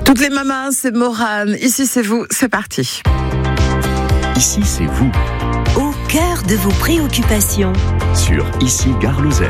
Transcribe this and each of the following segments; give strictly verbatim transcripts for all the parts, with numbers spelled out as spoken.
Toutes les mamans, c'est Morane. Ici, c'est vous. C'est parti. Ici, c'est vous. Au cœur de vos préoccupations. Sur Ici, Gare Lozère.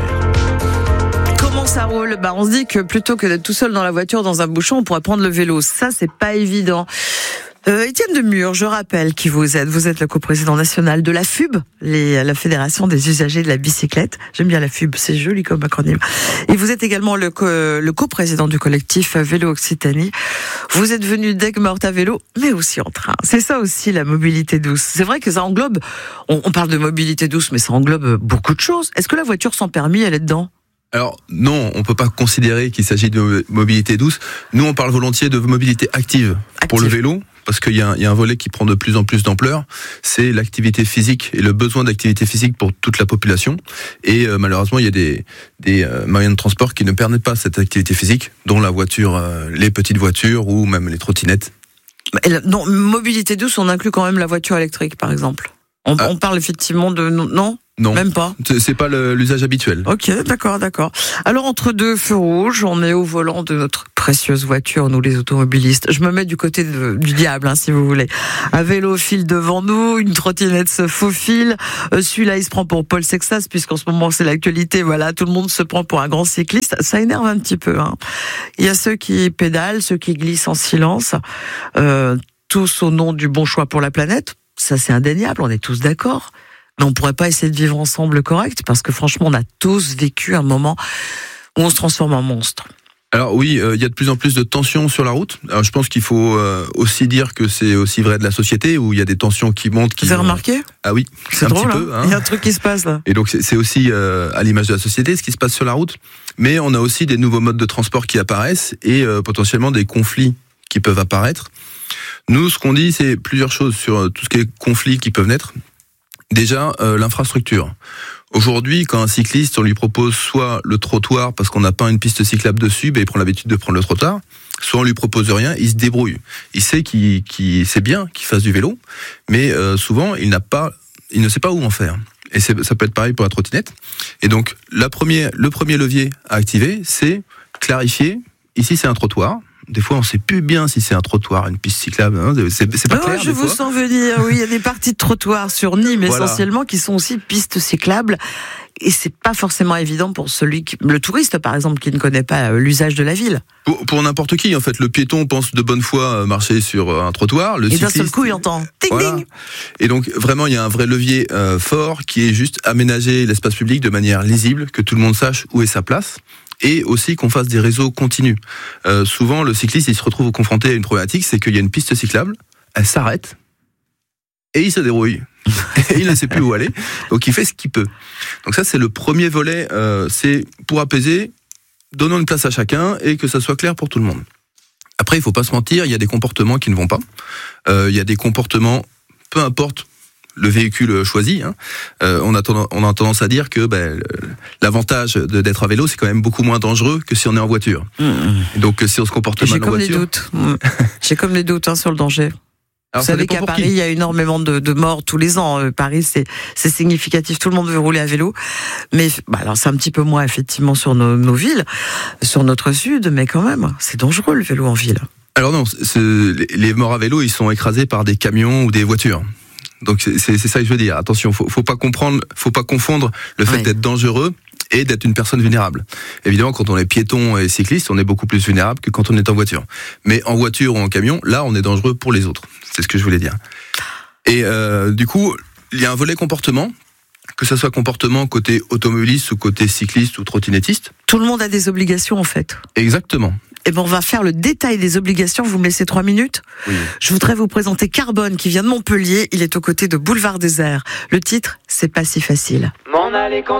Comment ça roule? Bah, on se dit que plutôt que d'être tout seul dans la voiture, dans un bouchon, on pourrait prendre le vélo. Ça, c'est pas évident. Euh, Étienne Demure, je rappelle qui vous êtes. Vous êtes le coprésident national de la F U B, les, la Fédération des usagers de la bicyclette. J'aime bien la F U B, c'est joli comme acronyme. Et vous êtes également le, co, le coprésident du collectif Vélo Occitanie. Vous êtes venu d'Aigues-Mortes à vélo, mais aussi en train. C'est ça aussi la mobilité douce. C'est vrai que ça englobe, on, on parle de mobilité douce, mais ça englobe beaucoup de choses. Est-ce que la voiture sans permis, elle est dedans ? Alors non, on peut pas considérer qu'il s'agit de mobilité douce. Nous, on parle volontiers de mobilité active, active. Pour le vélo, parce qu'il y a, un, il y a un volet qui prend de plus en plus d'ampleur, c'est l'activité physique et le besoin d'activité physique pour toute la population. Et euh, malheureusement, il y a des, des euh, moyens de transport qui ne permettent pas cette activité physique, dont la voiture, euh, les petites voitures ou même les trottinettes. Non, mobilité douce, on inclut quand même la voiture électrique, par exemple. On, ah. on parle effectivement de... Non Non, même pas. C'est pas le, l'usage habituel. Ok, d'accord, d'accord. Alors entre deux feux rouges, on est au volant de notre précieuse voiture, nous les automobilistes. Je me mets du côté de, du diable, hein, si vous voulez. Un vélo file devant nous, une trottinette se faufile. Euh, celui-là, il se prend pour Paul Sexas, puisqu'en ce moment c'est l'actualité. Voilà, tout le monde se prend pour un grand cycliste. Ça énerve un petit peu. Hein. Il y a ceux qui pédalent, ceux qui glissent en silence, euh, tous au nom du bon choix pour la planète. Ça, c'est indéniable. On est tous d'accord. Mais on pourrait pas essayer de vivre ensemble correct, parce que franchement, on a tous vécu un moment où on se transforme en monstre. Alors oui, il euh, y a de plus en plus de tensions sur la route. Alors je pense qu'il faut euh, aussi dire que c'est aussi vrai de la société, où il y a des tensions qui montent. Qui Vous avez remarqué ? Ah oui, c'est un drôle, petit hein peu. Hein. Il y a un truc qui se passe là. Et donc c'est, c'est aussi euh, à l'image de la société ce qui se passe sur la route. Mais on a aussi des nouveaux modes de transport qui apparaissent et euh, potentiellement des conflits qui peuvent apparaître. Nous, ce qu'on dit, c'est plusieurs choses sur tout ce qui est conflits qui peuvent naître. Déjà, euh, l'infrastructure. Aujourd'hui, quand un cycliste, on lui propose soit le trottoir parce qu'on n'a pas une piste cyclable dessus, ben il prend l'habitude de prendre le trottoir, soit on lui propose rien, il se débrouille. Il sait qu'il, qu'il c'est bien qu'il fasse du vélo, mais euh, souvent il n'a pas, il ne sait pas où en faire. Et c'est, ça peut être pareil pour la trottinette. Et donc, la première, le premier levier à activer, c'est clarifier. Ici, c'est un trottoir. Des fois, on ne sait plus bien si c'est un trottoir, une piste cyclable. Hein. C'est, c'est pas oh, clair. Je vous fois. sens venir. Oui, il y a des parties de trottoir sur Nîmes voilà. essentiellement qui sont aussi pistes cyclables. Et c'est pas forcément évident pour celui qui, le touriste par exemple, qui ne connaît pas l'usage de la ville. Pour, pour n'importe qui, en fait, le piéton pense de bonne foi marcher sur un trottoir. Le et cycliste, d'un seul coup, il entend ding voilà. ding. Et donc vraiment, il y a un vrai levier euh, fort qui est juste aménager l'espace public de manière lisible, que tout le monde sache où est sa place. Et aussi qu'on fasse des réseaux continus. Euh, souvent, le cycliste, il se retrouve confronté à une problématique, c'est qu'il y a une piste cyclable, elle s'arrête, et il se débrouille. Et il ne sait plus où aller, donc il fait ce qu'il peut. Donc ça, c'est le premier volet, euh, c'est pour apaiser, donnons une place à chacun, et que ça soit clair pour tout le monde. Après, il ne faut pas se mentir, il y a des comportements qui ne vont pas. Euh, il y a des comportements, peu importe, le véhicule choisi, hein. euh, on, a tendance, on a tendance à dire que ben, l'avantage de, d'être à vélo, c'est quand même beaucoup moins dangereux que si on est en voiture. Mmh. Donc si on se comporte mal en voiture... J'ai comme des doutes, mmh. J'ai comme des doutes hein, sur le danger. Alors, vous savez qu'à Paris, il y a énormément de, de morts tous les ans. Euh, Paris, c'est, c'est significatif. Tout le monde veut rouler à vélo. Mais bah, alors, c'est un petit peu moins, effectivement, sur nos, nos villes, sur notre sud, mais quand même, c'est dangereux le vélo en ville. Alors non, c'est, les morts à vélo, ils sont écrasés par des camions ou des voitures. Donc c'est, c'est, c'est ça que je veux dire. Attention, faut, faut pas comprendre, faut pas confondre le fait ouais. d'être dangereux et d'être une personne vulnérable. Évidemment, quand on est piéton et cycliste, on est beaucoup plus vulnérable que quand on est en voiture. Mais en voiture ou en camion, là, on est dangereux pour les autres. C'est ce que je voulais dire. Et euh, du coup, il y a un volet comportement, que ce soit comportement côté automobiliste ou côté cycliste ou trottinettiste. Tout le monde a des obligations, en fait. Exactement. Eh ben, on va faire le détail des obligations. Vous me laissez trois minutes ? Oui. Je voudrais vous présenter Carbone, qui vient de Montpellier. Il est aux côtés de Boulevard Désert. Le titre, c'est pas si facile. M'en aller quand